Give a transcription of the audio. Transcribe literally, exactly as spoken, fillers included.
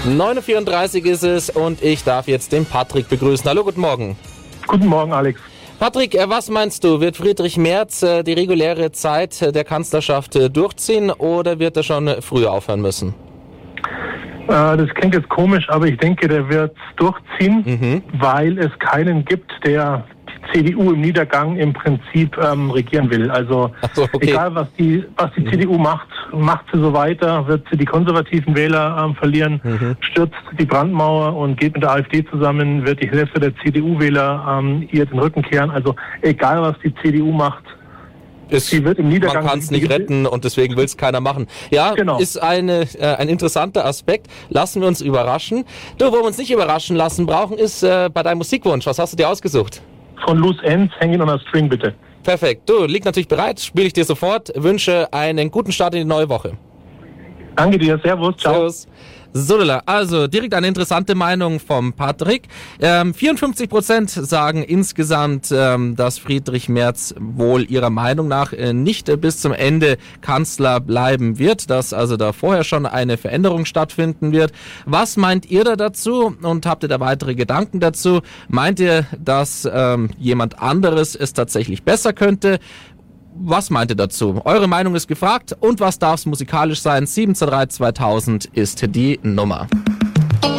neun Uhr vierunddreißig ist es und ich darf jetzt den Patrick begrüßen. Hallo, guten Morgen. Guten Morgen, Alex. Patrick, was meinst du? Wird Friedrich Merz die reguläre Zeit der Kanzlerschaft durchziehen oder wird er schon früher aufhören müssen? Äh, das klingt jetzt komisch, aber ich denke, der wird es durchziehen, mhm. weil es keinen gibt, der die C D U im Niedergang im Prinzip ähm, regieren will. Also so, okay. egal, was die, was die mhm. C D U macht, macht sie so weiter, wird sie die konservativen Wähler ähm, verlieren, mhm. stürzt die Brandmauer und geht mit der AfD zusammen, wird die Hälfte der C D U-Wähler ähm, ihr den Rücken kehren. Also egal, was die C D U macht, Ist, sie wird im Niedergang, man kann es nicht retten und deswegen will es keiner machen. Ja, genau. Ist eine, äh, ein interessanter Aspekt. Lassen wir uns überraschen. Du, wo wir uns nicht überraschen lassen brauchen, ist äh, bei deinem Musikwunsch. Was hast du dir ausgesucht? Von Loose Ends, Hanging on a String, bitte. Perfekt. Du, liegt natürlich bereit. Spiele ich dir sofort. Wünsche einen guten Start in die neue Woche. Danke dir. Servus. Ciao. Servus. So, also direkt eine interessante Meinung vom Patrick. Ähm, vierundfünfzig Prozent sagen insgesamt, ähm, dass Friedrich Merz wohl ihrer Meinung nach äh, nicht äh, bis zum Ende Kanzler bleiben wird, dass also da vorher schon eine Veränderung stattfinden wird. Was meint ihr da dazu und habt ihr da weitere Gedanken dazu? Meint ihr, dass ähm, jemand anderes es tatsächlich besser könnte? Was meint ihr dazu? Eure Meinung ist gefragt und was darf es musikalisch sein? sieben zwei drei zweitausend ist die Nummer.